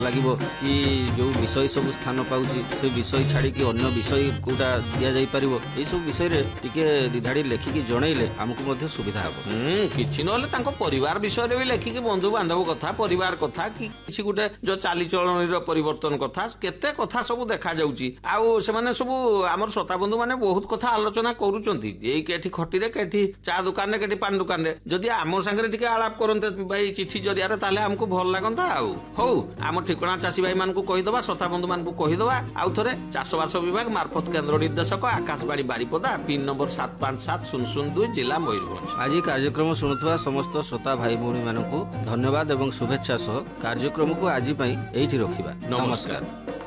লাগিব କି ଯେଉଁ ବିଷୟ ସବୁ ସ୍ଥାନ ପାଉଛି ସେ ବିଷୟ ଛାଡ଼ିକି ଅନ୍ୟ ବିଷୟ କେଉଁଟା ଦିଆଯାଇପାରିବ ଏଇସବୁ ବିଷୟରେ ଟିକେ ଦିଧାଡ଼ି ଲେଖିକି ଜଣେଇଲେ ଆମକୁ ମଧ୍ୟ ସୁବିଧା ହେବ। କିଛି ନହେଲେ ତାଙ୍କ ପରିବାର ବିଷୟରେ ବି ଲେଖିକି ବନ୍ଧୁବାନ୍ଧବ କଥା ପରିବାର କଥା କି କିଛି ଗୋଟେ ଯୋଉ ଚାଲିଚଳଣୀର ପରିବର୍ତ୍ତନ କଥା କେତେ କଥା ସବୁ ଦେଖାଯାଉଛି। ଆଉ ସେମାନେ ସବୁ ଆମର ଶ୍ରୋତା ବନ୍ଧୁ ମାନେ ବହୁତ କଥା ଆଲୋଚନା କରୁଛନ୍ତି ଏଇ କେଠି ଖଟିରେ କେଠି ଚା ଦୋକାନରେ କେଠି ପାନ ଦୋକାନରେ ଯଦି ଆମ ସାଙ୍ଗରେ ଟିକେ ଆଳାପ କରନ୍ତେ ଭାଇ ଚିଠି ଜରିଆରେ ତାହେଲେ ଆମକୁ ଭଲ ଲାଗନ୍ତା। ଆଉ ହଉ ଆମ ଠିକଣା ଚାଷୀ ଭାଇ ମାନଙ୍କୁ କହିଦବା ଶ୍ରୋତା ବନ୍ଧୁ ମାନଙ୍କୁ କହିଦବା। ଆଉ ଥରେ ଚାଷବାସ ବିଭାଗ ମାର୍ଫତ କେନ୍ଦ୍ର ନିର୍ଦ୍ଦେଶକ ଆକାଶବାଣୀ ବାରିପଦା ପିନ୍ ନମ୍ବର 757002 ଜିଲ୍ଲା ମୟୂରଭଞ୍ଜ। ଆଜି କାର୍ଯ୍ୟକ୍ରମ ଶୁଣୁଥିବା ସମସ୍ତ ଶ୍ରୋତା ଭାଇ ଭଉଣୀ ମାନଙ୍କୁ ଧନ୍ୟବାଦ ଏବଂ ଶୁଭେଚ୍ଛା ସହ କାର୍ଯ୍ୟକ୍ରମକୁ ଆଜି ପାଇଁ ଏଇଠି ରଖିବା। ନମସ୍କାର।